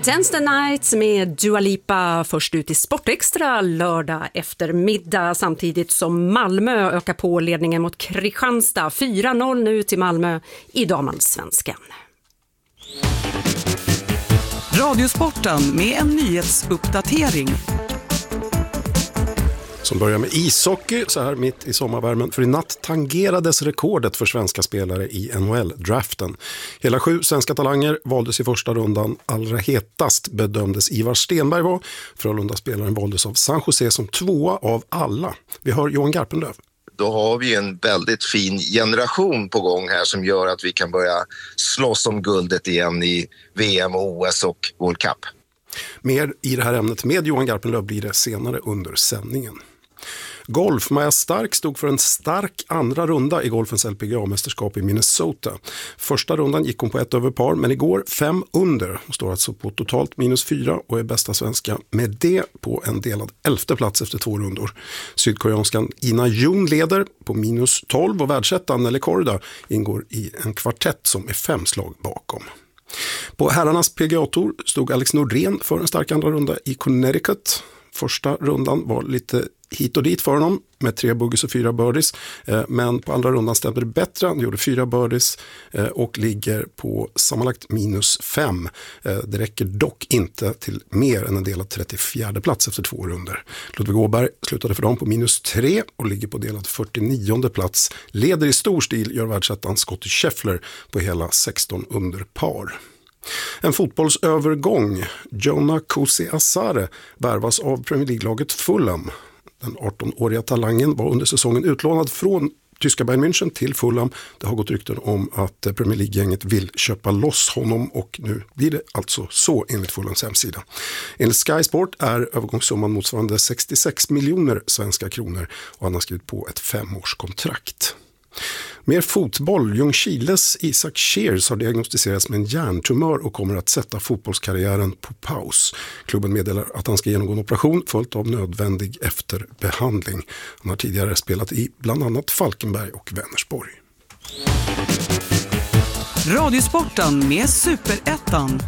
Dance the Night med Dua Lipa först ut i Sportextra lördag eftermiddag, samtidigt som Malmö ökar på ledningen mot Kristianstad. 4-0 nu till Malmö i damallsvenskan. Radiosporten med en nyhetsuppdatering. Som börjar med ishockey så här mitt i sommarvärmen. För i natt tangerades rekordet för svenska spelare i NHL-draften. Hela 7 svenska talanger valdes i första rundan. Allra hetast bedömdes Ivar Stenberg var. Frölunda-spelaren valdes av San Jose som 2:a av alla. Vi hör Johan Garpenlöv. Då har vi en väldigt fin generation på gång här som gör att vi kan börja slåss om guldet igen i VM, OS och World Cup. Mer i det här ämnet med Johan Garpenlöv blir det senare under sändningen. Golf. Maja Stark stod för en stark andra runda i golfens LPGA-mästerskap i Minnesota. Första rundan gick hon på 1 över par, men igår 5 under. Hon står alltså på totalt -4 och är bästa svenska med det på en delad 11:e plats efter 2 rundor. Sydkoreanskan Ina Jung leder på -12 och världsettan Nelly Korda ingår i en kvartett som är 5 slag bakom. På herrarnas PGA-tour stod Alex Nordén för en stark andra runda i Connecticut. Första rundan var lite hit och dit för honom med 3 boggies och 4 birdies. Men på andra rundan stämde det bättre. Han gjorde 4 birdies och ligger på sammanlagt -5. Det räcker dock inte till mer än en delad 34:e plats efter 2 runder. Ludvig Åberg slutade för dem på -3 och ligger på delad 49:e plats. Leder i stor stil gör världsettan Scottie Scheffler på hela 16 under par. En fotbollsövergång. Jonah Kusi-Asare värvas av Premier League-laget Fulham. Den 18-åriga talangen var under säsongen utlånad från tyska Bayern München till Fulham. Det har gått rykten om att Premier League-gänget vill köpa loss honom och nu blir det alltså så enligt Fulhams hemsida. Enligt Sky Sport är övergångssumman motsvarande 66 miljoner svenska kronor och han har skrivit på ett 5-årskontrakt. Mer fotboll. Ljungskiles Isak Shears har diagnostiserats med en hjärntumör och kommer att sätta fotbollskarriären på paus. Klubben meddelar att han ska genomgå en operation följt av nödvändig efterbehandling. Han har tidigare spelat i bland annat Falkenberg och Vänersborg. Radiosporten med Superettan.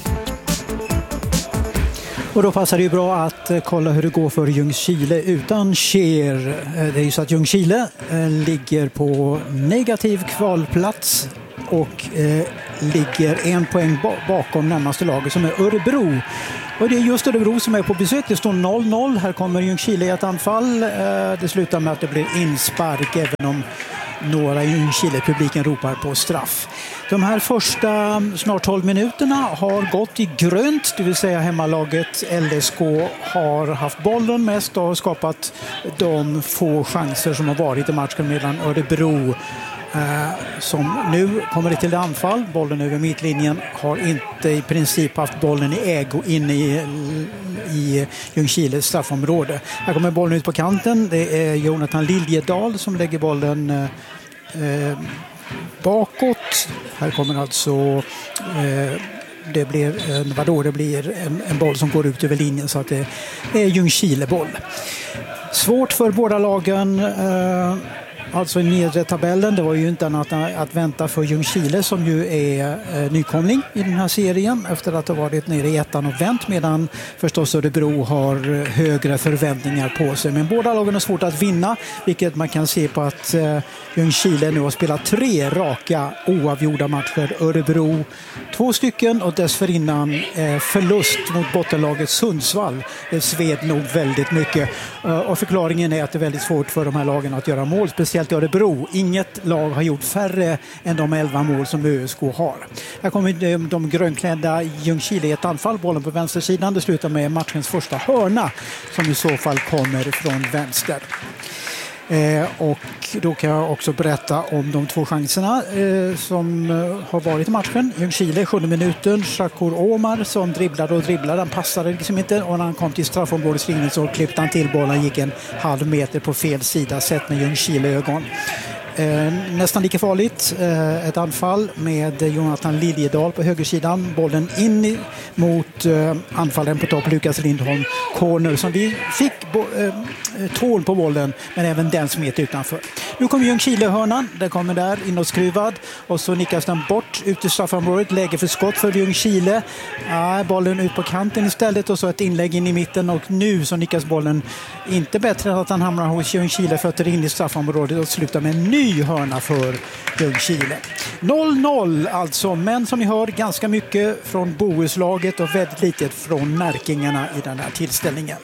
Och då passar det ju bra att kolla hur det går för Ljungskile utan Scheer. Det är ju så att Ljungskile ligger på negativ kvalplats och ligger 1 poäng bakom närmaste laget som är Örebro. Och det är just Örebro som är på besök. Det står 0-0. Här kommer Ljungskile i ett anfall. Det slutar med att det blir inspark även om några i Ljungskile-publiken ropar på straff. De här första snart 12 minuterna har gått i grönt, det vill säga hemmalaget LSK har haft bollen mest och har skapat de få chanser som har varit i matchen, medan Örebro som nu kommer det till anfall, bollen över mittlinjen, har inte i princip haft bollen i ägo inne i Ljungskiles straffområde. Här kommer bollen ut på kanten, det är Jonathan Liljedal som lägger bollen bakåt. Här kommer alltså det blir en boll som går ut över linjen, så att det är Ljungskile-boll. Svårt för båda lagen. Alltså i nedre tabellen, det var ju inte annat att vänta för Ljungskile som ju är nykomling i den här serien efter att ha varit nere i ettan och vänt, medan förstås Örebro har högre förväntningar på sig. Men båda lagen har svårt att vinna, vilket man kan se på att Ljungskile nu har spelat 3 raka oavgjorda matcher. Örebro 2 stycken och dessförinnan förlust mot bottenlaget Sundsvall. Det sved nog väldigt mycket och förklaringen är att det är väldigt svårt för de här lagen att göra mål, speciellt i Örebro. Inget lag har gjort färre än de 11 mål som ÖSK har. Här kommer de grönklädda Ljungskile i ett anfall, bollen på vänstersidan. Det slutar med matchens första hörna som i så fall kommer från vänster. Och då kan jag också berätta om de 2 chanserna som har varit i matchen. Ljungskile 7 minuten, Shakur Omar som dribblade, han passade liksom inte, och när han kom till straffområdeslinjen så klippte han till bollen, gick en halv meter på fel sida sett med Ljungskile-ögon. nästan lika farligt. Ett anfall med Jonathan Liljedahl på högersidan. Bollen in mot anfallaren på topp, Lukas Lindholm. Corner som vi fick tål på bollen, men även den smet utanför. Nu kommer Ljungskile-hörnan. Den kommer där, inåtskruvad. Och så nickas den bort ut i straffområdet. Läge för skott för Ljungskile. Bollen ut på kanten istället och så ett inlägg in i mitten. Och nu så nickas bollen inte bättre än att han hamnar hos Ljungskile, fötter in i straffområdet och slutar med en ny hörna för Ljungskile. 0-0 alltså, men som ni hör ganska mycket från Bohuslaget och väldigt lite från Närkingarna i den här tillställningen.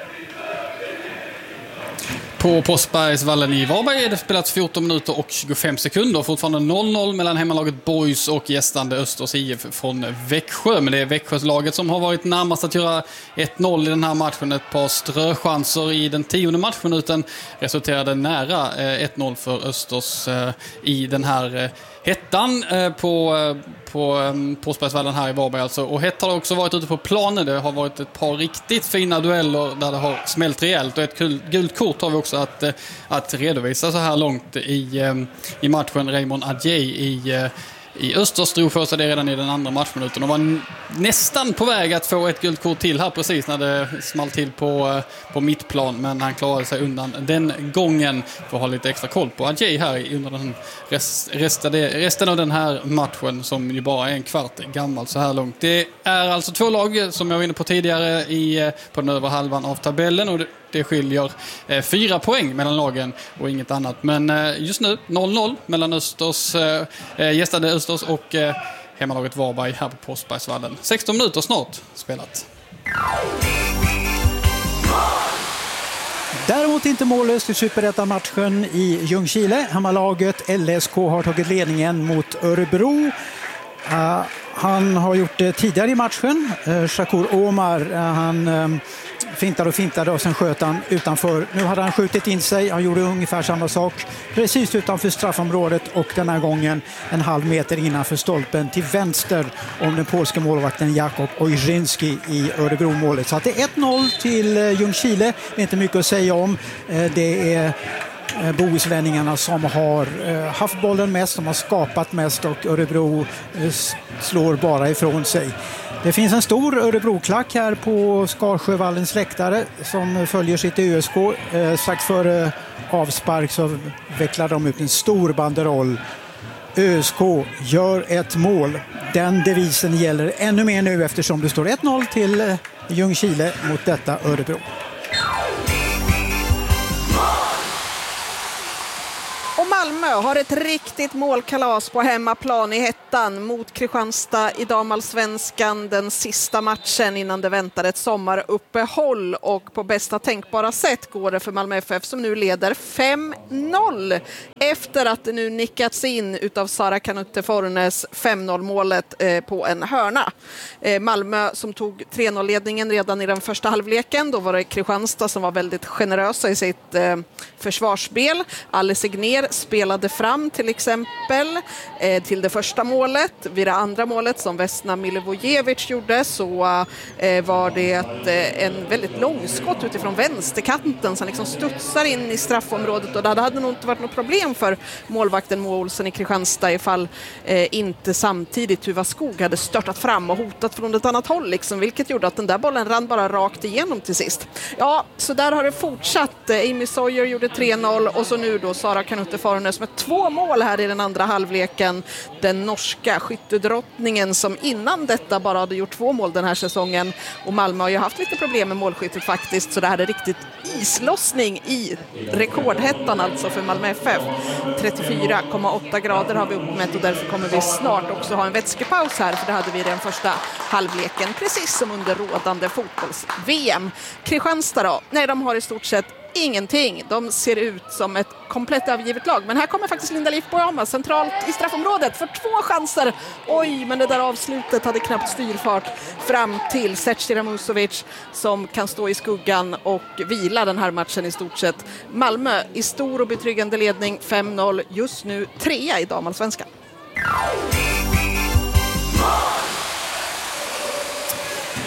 På Påsbergsvallen i Varberg är det spelats 14 minuter och 25 sekunder. Fortfarande 0-0 mellan hemmalaget Boys och gästande Östers IF från Växjö. Men det är Växjöslaget som har varit närmast att göra 1-0 i den här matchen. Ett par ströchanser i den 10:e matchminuten resulterade nära 1-0 för Östers i den här hettan på Påsbergsvallen här i Varberg alltså. Och hett har också varit ute på planen. Det har varit ett par riktigt fina dueller där det har smält rejält. Och ett gult kort har vi också att redovisa så här långt i matchen. Raymond Adjei i Östers drog för sig det redan i den andra matchminuten och var nästan på väg att få ett gult kort till här precis när det small till på mittplan, men han klarade sig undan den gången. För att ha lite extra koll på Adjei här under den resten av den här matchen som ju bara är en kvart gammal så här långt. Det är alltså två lag som jag var inne på tidigare på den övre halvan av tabellen och det skiljer 4 poäng mellan lagen och inget annat. Men just nu 0-0 mellan gästade Östers och hemmalaget Varberg här på Påsbergsvallen. 16 minuter snart spelat. Däremot inte mållöst i Superettan-matchen i Ljungskile. Hemmalaget LSK har tagit ledningen mot Örebro. Han har gjort det tidigare i matchen. Shakur Omar, han fintade och sen sköt han utanför. Nu hade han skjutit in sig, han gjorde ungefär samma sak precis utanför straffområdet och den här gången en halv meter innanför stolpen till vänster om den polska målvakten Jakub Ojrzynski i Örebro-målet. Så att det är 1-0 till Ljungskile, det är inte mycket att säga om. Det är bohuslänningarna som har haft bollen mest, de har skapat mest och Örebro slår bara ifrån sig. Det finns en stor Örebro-klack här på Skarsjövallens läktare som följer sitt ÖSK. Strax före avspark så vecklar de ut en stor banderoll. ÖSK gör ett mål. Den devisen gäller ännu mer nu eftersom det står 1-0 till Ljungskile mot detta Örebro. Malmö har ett riktigt målkalas på hemmaplan i hettan mot Kristianstad i damallsvenskan, den sista matchen innan det väntar ett sommaruppehåll, och på bästa tänkbara sätt går det för Malmö FF som nu leder 5-0 efter att det nu nickats in utav Sara Kanutte Fornes 5-0-målet på en hörna. Malmö som tog 3-0-ledningen redan i den första halvleken, då var det Kristianstad som var väldigt generösa i sitt försvarsspel. Alice Egner spelade fram till exempel till det första målet. Vid det andra målet som Vesna Milivojevic gjorde så var det en väldigt långskott utifrån vänsterkanten som liksom studsar in i straffområdet, och det hade nog inte varit något problem för målvakten Moa Olsen i Kristianstad ifall inte samtidigt Tuva Skog hade störtat fram och hotat från ett annat håll liksom, vilket gjorde att den där bollen rann bara rakt igenom till sist. Ja, så där har det fortsatt. Amy Sawyer gjorde 3-0 och så nu då Sara Kanutte Fornes med 2 mål här i den andra halvleken. Den norska skyttedrottningen som innan detta bara hade gjort 2 mål den här säsongen, och Malmö har ju haft lite problem med målskyttet faktiskt, så det här är riktigt islossning i rekordhettan alltså för Malmö FF. 34,8 grader har vi uppmätt och därför kommer vi snart också ha en vätskepaus här, för det hade vi i den första halvleken precis som under rådande fotbolls-VM. Kristianstad då? Nej, de har i stort sett ingenting. De ser ut som ett komplett övergivet lag. Men här kommer faktiskt Linda Lifborg centralt i straffområdet för 2 chanser. Oj, men det där avslutet hade knappt styrfart fram till Zecira Musovic som kan stå i skuggan och vila den här matchen i stort sett. Malmö i stor och betryggande ledning 5-0, just nu 3 i damallsvenskan.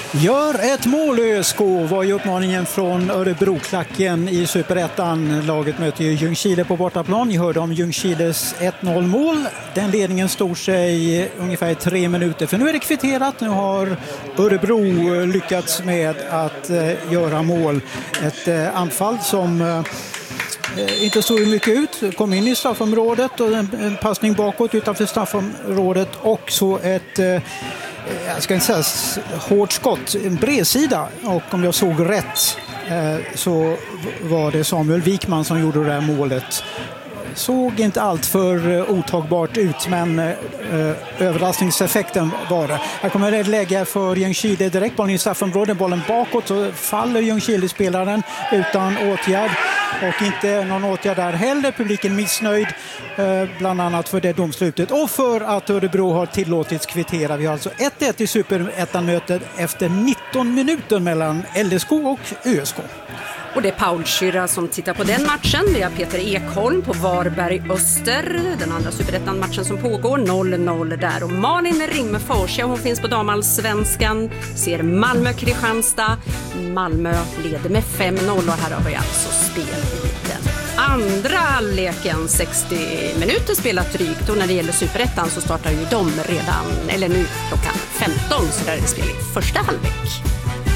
Gör ett mål ÖSK var ju uppmaningen från Örebro-klacken i Superettan. Laget möter ju Ljungskile på bortaplan. Ni hörde om Ljungskiles 1-0 mål. Den ledningen stod sig ungefär 3 minuter. För nu är det kvitterat. Nu har Örebro lyckats med att göra mål. Ett anfall som inte såg mycket ut. Kom in i straffområdet och en passning bakåt utanför straffområdet. Och så ett jag ska inte säga hårt skott, en bredsida, och om jag såg rätt så var det Samuel Wikman som gjorde det här målet. Såg inte allt för otagbart ut, men överraskningseffekten var det. Här kommer ett läge för Ljungskile, direkt bollen i straffområdet, bollen bakåt, så faller Ljungskile-spelaren utan åtgärd. Och inte någon åtgärd där heller. Publiken missnöjd, bland annat för det domslutet. Och för att Örebro har tillåtits kvittera. Vi har alltså 1-1 i Superettan-mötet efter 19 minuter mellan LSK och ÖSK. Och det är Paul Schürrer som tittar på den matchen. Vi har Peter Ekholm på Varberg Öster. Den andra Superettan-matchen som pågår. 0-0 där. Och Malin Ringmefors, hon finns på damallsvenskan. Ser Malmö-Kristianstad. Malmö leder med 5-0 och här har vi alltså spel i den andra halvleken. 60 minuter spelat drygt, och när det gäller Superettan så startar ju de redan, eller nu klockan 15, så där är det spel i första halvlek.